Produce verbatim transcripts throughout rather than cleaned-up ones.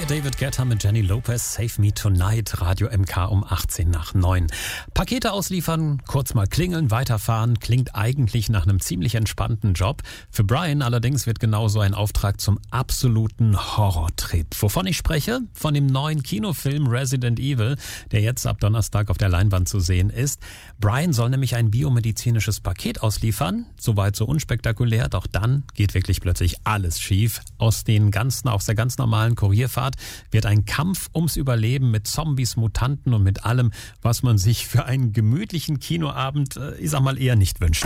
David Guetta mit Jenny Lopez, Save Me Tonight, Radio M K um achtzehn nach neun. Pakete ausliefern, kurz mal klingeln, weiterfahren, klingt eigentlich nach einem ziemlich entspannten Job. Für Brian allerdings wird genauso ein Auftrag zum absoluten Horrortrip. Wovon ich spreche? Von dem neuen Kinofilm Resident Evil, der jetzt ab Donnerstag auf der Leinwand zu sehen ist. Brian soll nämlich ein biomedizinisches Paket ausliefern, soweit so unspektakulär, doch dann geht wirklich plötzlich alles schief. Aus den ganzen, aus der ganz normalen Kurierfahrt wird ein Kampf ums Überleben mit Zombies, Mutanten und mit allem, was man sich für einen gemütlichen Kinoabend, ich sag mal, eher nicht wünscht.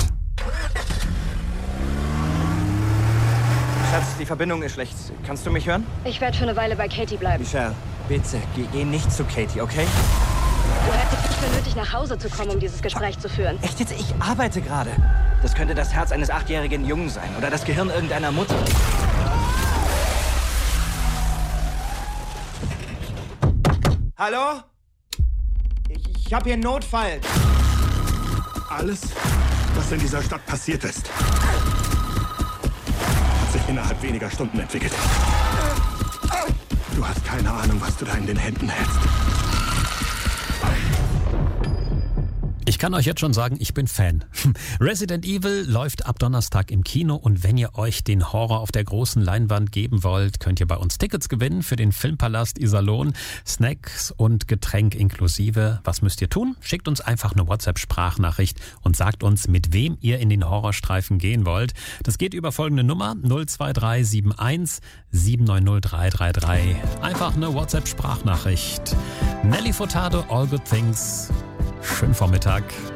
Schatz, die Verbindung ist schlecht. Kannst du mich hören? Ich werde für eine Weile bei Katie bleiben. Michelle, bitte, geh, geh nicht zu Katie, okay? Du hättest nicht für nötig, nach Hause zu kommen, um dieses Gespräch zu führen. Echt jetzt? Ich arbeite gerade. Das könnte das Herz eines achtjährigen Jungen sein oder das Gehirn irgendeiner Mutter. Hallo? Ich, ich habe hier einen Notfall. Alles, was in dieser Stadt passiert ist, hat sich innerhalb weniger Stunden entwickelt. Du hast keine Ahnung, was du da in den Händen hältst. Ich kann euch jetzt schon sagen, ich bin Fan. Resident Evil läuft ab Donnerstag im Kino und wenn ihr euch den Horror auf der großen Leinwand geben wollt, könnt ihr bei uns Tickets gewinnen für den Filmpalast Iserlohn. Snacks und Getränk inklusive. Was müsst ihr tun? Schickt uns einfach eine WhatsApp-Sprachnachricht und sagt uns, mit wem ihr in den Horrorstreifen gehen wollt. Das geht über folgende Nummer null zwei drei sieben eins sieben neun null drei drei drei. Einfach eine WhatsApp-Sprachnachricht. Nelly Furtado, All Good Things. Schönen Vormittag.